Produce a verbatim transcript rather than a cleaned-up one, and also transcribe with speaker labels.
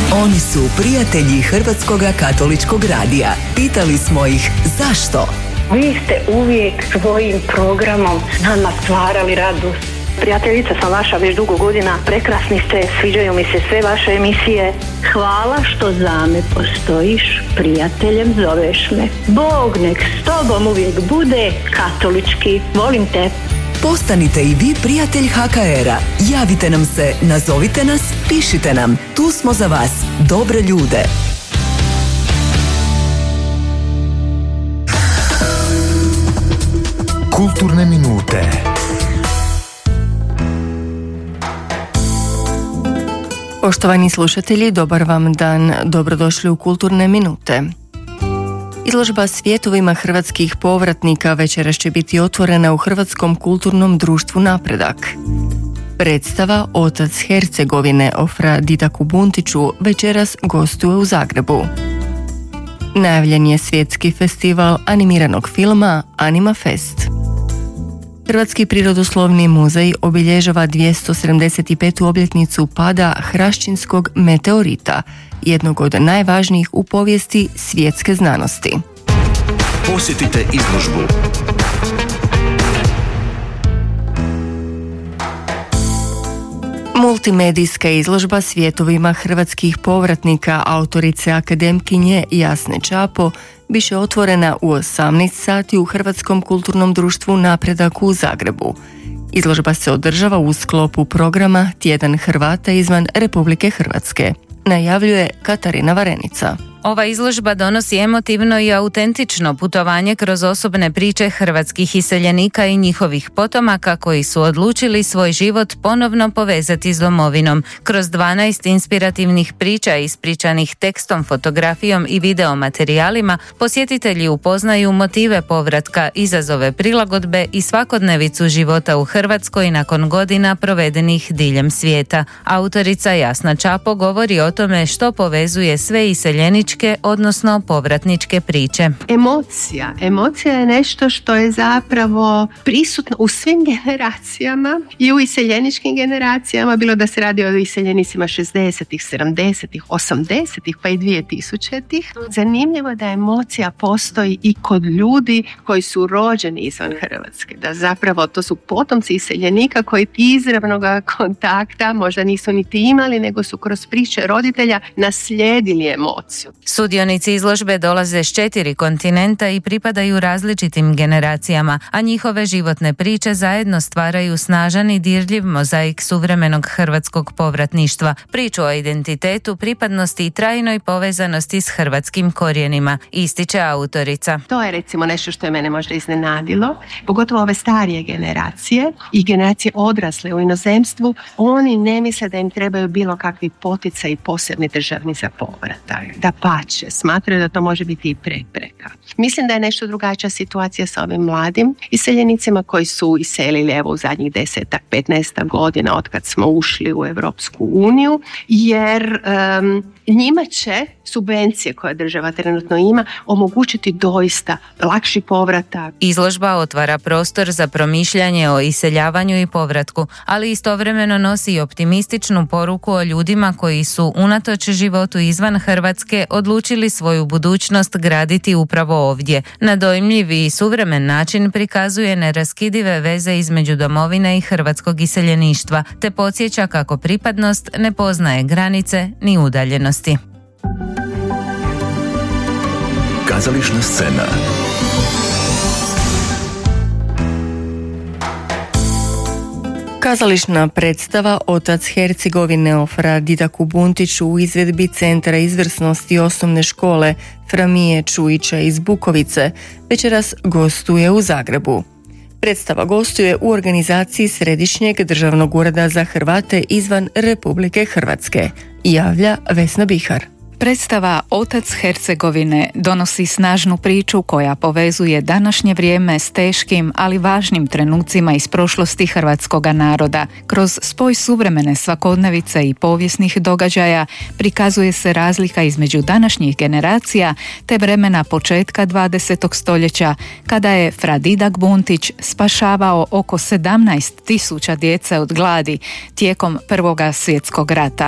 Speaker 1: Oni su prijatelji Hrvatskog katoličkog radija. Pitali smo ih zašto.
Speaker 2: Vi ste uvijek svojim programom nama stvarali radost. Prijateljica sam vaša već dugo godina, prekrasni ste, sviđaju mi se sve vaše emisije.
Speaker 3: Hvala što za me postojiš, prijateljem zoveš me. Bog nek s tobom uvijek bude katolički, volim te.
Speaker 1: Postanite i vi prijatelj ha ka era. Javite nam se, nazovite nas, pišite nam. Tu smo za vas, dobre ljude.
Speaker 4: Kulturne minute.
Speaker 5: Poštovani slušatelji, dobar vam dan, dobrodošli u Kulturne minute. Izložba svjetovima hrvatskih povratnika večeras će biti otvorena u Hrvatskom kulturnom društvu Napredak. Predstava Otac Hercegovine o fra Didaku Buntiću večeras gostuje u Zagrebu. Najavljen je svjetski festival animiranog filma Anima Fest. Hrvatski prirodoslovni muzej obilježava dvjesto sedamdeset petu obljetnicu pada Hraščinskog meteorita, jednog od najvažnijih u povijesti svjetske znanosti.
Speaker 4: Posjetite izložbu.
Speaker 5: Multimedijska izložba svjetovima hrvatskih povratnika autorice akademkinje Jasne Čapo biše otvorena u osamnaest sati u Hrvatskom kulturnom društvu Napredak u Zagrebu. Izložba se održava u sklopu programa Tjedan Hrvata izvan Republike Hrvatske, najavljuje Katarina Varenica.
Speaker 6: Ova izložba donosi emotivno i autentično putovanje kroz osobne priče hrvatskih iseljenika i njihovih potomaka koji su odlučili svoj život ponovno povezati s domovinom. Kroz dvanaest inspirativnih priča ispričanih tekstom, fotografijom i videomaterijalima posjetitelji upoznaju motive povratka, izazove prilagodbe i svakodnevicu života u Hrvatskoj nakon godina provedenih diljem svijeta. Autorica Jasna Čapo govori o tome što povezuje sve iseljeničke odnosno povratničke priče.
Speaker 7: Emocija. Emocija je nešto što je zapravo prisutno u svim generacijama i u iseljeničkim generacijama, bilo da se radi o iseljenicima šezdesetih, sedamdesetih, osamdesetih pa i dvije tisućitih. Zanimljivo je da emocija postoji i kod ljudi koji su rođeni izvan Hrvatske. Da zapravo to su potomci iseljenika koji izravnog kontakta možda nisu niti imali, nego su kroz priče roditelja naslijedili emociju.
Speaker 6: Sudionici izložbe dolaze s četiri kontinenta i pripadaju različitim generacijama, a njihove životne priče zajedno stvaraju snažan i dirljiv mozaik suvremenog hrvatskog povratništva, priču o identitetu, pripadnosti i trajnoj povezanosti s hrvatskim korijenima, ističe autorica.
Speaker 7: To je recimo nešto što je mene možda iznenadilo, pogotovo ove starije generacije i generacije odrasle u inozemstvu. Oni ne misle da im trebaju bilo kakvi poticaji posebni državni za povratak. Da pače, smatraju da to može biti i prepreka. Mislim da je nešto drugačija situacija sa ovim mladim iseljenicima koji su iselili evo u zadnjih desetak, petnaestak godina od kad smo ušli u Europsku uniju, jer um, njima će subvencije koje država trenutno ima omogućiti doista lakši povratak.
Speaker 6: Izložba otvara prostor za promišljanje o iseljavanju i povratku, ali istovremeno nosi i optimističnu poruku o ljudima koji su unatoč životu izvan Hrvatske odlučili svoju budućnost graditi upravo ovdje. Na dojmljiv i suvremen način prikazuje neraskidive veze između domovine i hrvatskog iseljeništva, te podsjeća kako pripadnost ne poznaje granice ni udaljenosti.
Speaker 4: Kazališna scena.
Speaker 5: Kazališna predstava Otac Hercegovine o fra Didaku Buntiću u izvedbi Centra izvrsnosti osnovne škole Fra Mije Čujića iz Bukovice večeras gostuje u Zagrebu. Predstava gostuje u organizaciji Središnjeg državnog ureda za Hrvate izvan Republike Hrvatske, javlja Vesna Bihar.
Speaker 8: Predstava Otac Hercegovine donosi snažnu priču koja povezuje današnje vrijeme s teškim, ali važnim trenucima iz prošlosti hrvatskoga naroda. Kroz spoj suvremene svakodnevice i povijesnih događaja prikazuje se razlika između današnjih generacija te vremena početka dvadesetog stoljeća, kada je fra Didak Buntić spašavao oko sedamnaest tisuća djece od gladi tijekom Prvoga svjetskog rata.